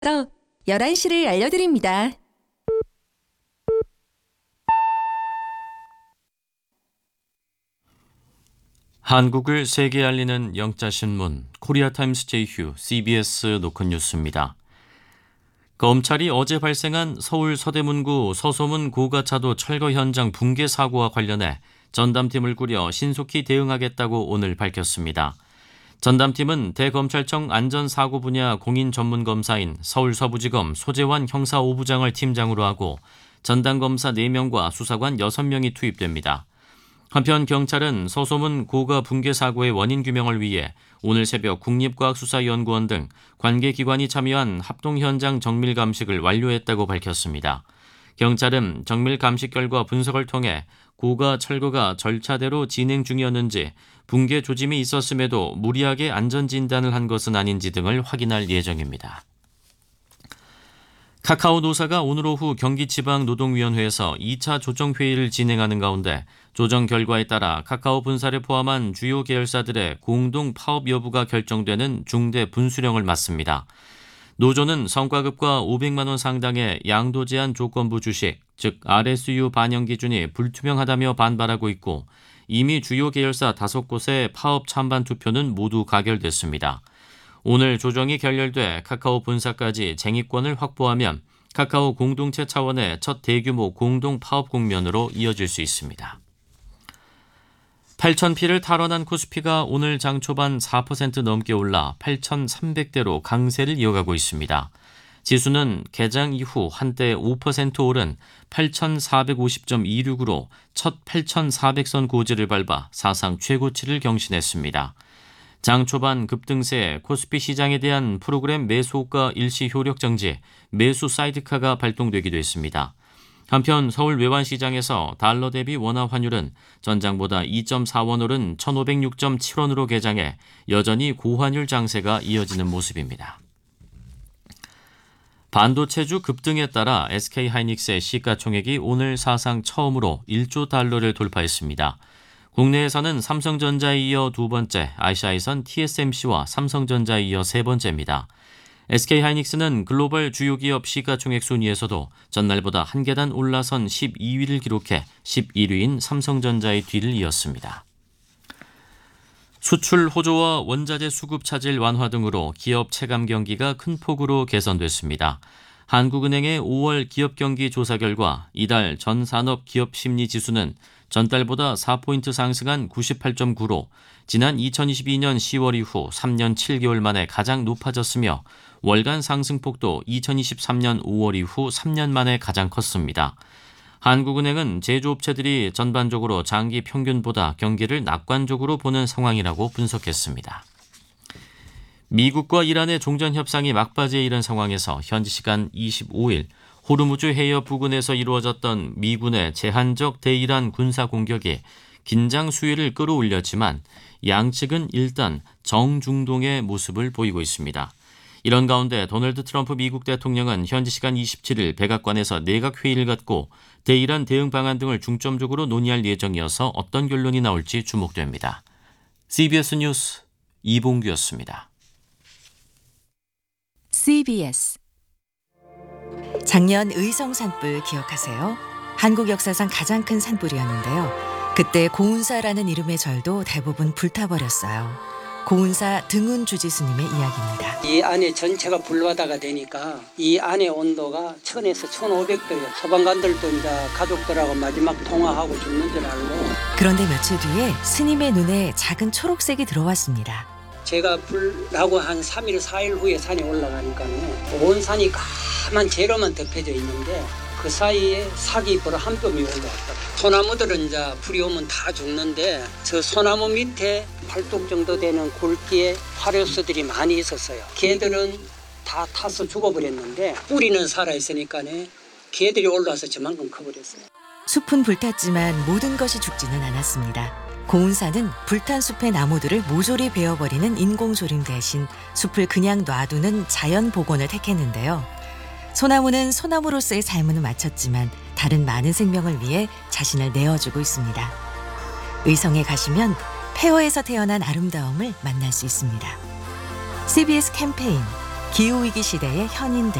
11시를 알려드립니다. 한국을 세계에 알리는 영자신문 코리아타임스 제휴 CBS 노컷 뉴스입니다. 검찰이 어제 발생한 서울 서대문구 서소문 고가차도 철거 현장 붕괴 사고와 관련해 전담팀을 꾸려 신속히 대응하겠다고 오늘 밝혔습니다. 전담팀은 대검찰청 안전사고 분야 공인 전문검사인 서울서부지검 소재환 형사 5부장을 팀장으로 하고 전담검사 4명과 수사관 6명이 투입됩니다. 한편 경찰은 서소문 고가 붕괴 사고의 원인 규명을 위해 오늘 새벽 국립과학수사연구원 등 관계기관이 참여한 합동 현장 정밀 감식을 완료했다고 밝혔습니다. 경찰은 정밀 감식 결과 분석을 통해 고가 철거가 절차대로 진행 중이었는지 붕괴 조짐이 있었음에도 무리하게 안전진단을 한 것은 아닌지 등을 확인할 예정입니다. 카카오 노사가 오늘 오후 경기지방노동위원회에서 2차 조정회의를 진행하는 가운데 조정 결과에 따라 카카오 분사를 포함한 주요 계열사들의 공동 파업 여부가 결정되는 중대 분수령을 맞습니다. 노조는 성과급과 500만 원 상당의 양도 제한 조건부 주식, 즉 RSU 반영 기준이 불투명하다며 반발하고 있고 이미 주요 계열사 5곳의 파업 찬반 투표는 모두 가결됐습니다. 오늘 조정이 결렬돼 카카오 분사까지 쟁의권을 확보하면 카카오 공동체 차원의 첫 대규모 공동 파업 국면으로 이어질 수 있습니다. 8,000피를 탈환한 코스피가 오늘 장 초반 4% 넘게 올라 8,300대로 강세를 이어가고 있습니다. 지수는 개장 이후 한때 5% 오른 8,450.26으로 첫 8,400선 고지를 밟아 사상 최고치를 경신했습니다. 장 초반 급등세에 코스피 시장에 대한 프로그램 매수호가 일시 효력 정지, 매수 사이드카가 발동되기도 했습니다. 한편 서울 외환시장에서 달러 대비 원화 환율은 전장보다 2.4원 오른 1,506.7원으로 개장해 여전히 고환율 장세가 이어지는 모습입니다. 반도체주 급등에 따라 SK하이닉스의 시가총액이 오늘 사상 처음으로 1조 달러를 돌파했습니다. 국내에서는 삼성전자에 이어 두 번째, 아시아에선 TSMC와 삼성전자에 이어 세 번째입니다. SK하이닉스는 글로벌 주요 기업 시가총액 순위에서도 전날보다 한 계단 올라선 12위를 기록해 11위인 삼성전자의 뒤를 이었습니다. 수출 호조와 원자재 수급 차질 완화 등으로 기업 체감 경기가 큰 폭으로 개선됐습니다. 한국은행의 5월 기업 경기 조사 결과 이달 전 산업 기업 심리 지수는 전달보다 4포인트 상승한 98.9로 지난 2022년 10월 이후 3년 7개월 만에 가장 높아졌으며 월간 상승폭도 2023년 5월 이후 3년 만에 가장 컸습니다. 한국은행은 제조업체들이 전반적으로 장기 평균보다 경기를 낙관적으로 보는 상황이라고 분석했습니다. 미국과 이란의 종전 협상이 막바지에 이른 상황에서 현지 시간 25일 호르무즈 해협 부근에서 이루어졌던 미군의 제한적 대이란 군사 공격이 긴장 수위를 끌어올렸지만 양측은 일단 정중동의 모습을 보이고 있습니다. 이런 가운데 도널드 트럼프 미국 대통령은 현지 시간 27일 백악관에서 내각 회의를 갖고 대이란 대응 방안 등을 중점적으로 논의할 예정이어서 어떤 결론이 나올지 주목됩니다. CBS 뉴스 이봉규였습니다. CBS 작년 의성 산불 기억하세요? 한국 역사상 가장 큰 산불이었는데요. 그때 고운사라는 이름의 절도 대부분 불타버렸어요. 고운사 등운 주지스님의 이야기입니다. 이 안에 전체가 불바다가 되니까 이 안의 온도가 1000에서 1500도예요. 소방관들도 이제 가족들하고 마지막 통화하고 죽는 줄 알고. 그런데 며칠 뒤에 스님의 눈에 작은 초록색이 들어왔습니다. 제가 불나고 한 3일, 4일 후에 산에 올라가니까 온 산이 까만 재로만 덮여져 있는데 그 사이에 사기불 한 뼘이 올라왔다. 소나무들은 이제 불이 오면 다 죽는데 저 소나무 밑에 팔뚝 정도 되는 굵기의 화료수들이 많이 있었어요. 개들은 다 타서 죽어버렸는데 뿌리는 살아있으니까 개들이 올라와서 저만큼 커버렸어요. 숲은 불탔지만 모든 것이 죽지는 않았습니다. 고운사는 불탄 숲의 나무들을 모조리 베어버리는 인공조림 대신 숲을 그냥 놔두는 자연 복원을 택했는데요. 소나무는 소나무로서의 삶을 마쳤지만 다른 많은 생명을 위해 자신을 내어주고 있습니다. 의성에 가시면 폐허에서 태어난 아름다움을 만날 수 있습니다. CBS 캠페인 기후위기 시대의 현인들.